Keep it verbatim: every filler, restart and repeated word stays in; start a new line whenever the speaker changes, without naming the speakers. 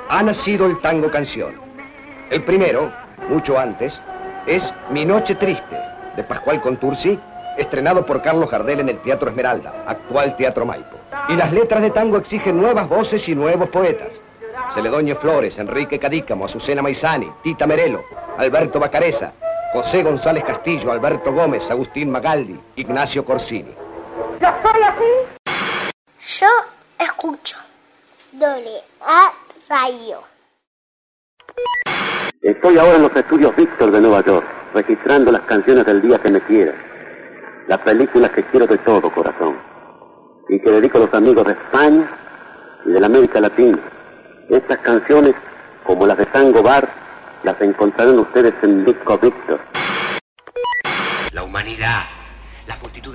ha nacido el tango canción. El primero, mucho antes, es Mi Noche Triste, de Pascual Contursi, estrenado por Carlos Gardel en el Teatro Esmeralda, actual Teatro Maipo. Y las letras de tango exigen nuevas voces y nuevos poetas. Celedonio Flores, Enrique Cadícamo, Azucena Maizani, Tita Merelo, Alberto Bacareza, José González Castillo, Alberto Gómez, Agustín Magaldi, Ignacio Corsini.
¿Yo soy así?
Yo escucho Doble A Radio.
Estoy ahora en los estudios Víctor de Nueva York, registrando las canciones del día que me quieras, las películas que quiero de todo corazón, y que dedico a los amigos de España y de la América Latina. Estas canciones, como las de Tango Bar, las encontrarán ustedes en Disco Víctor.
La humanidad, la multitud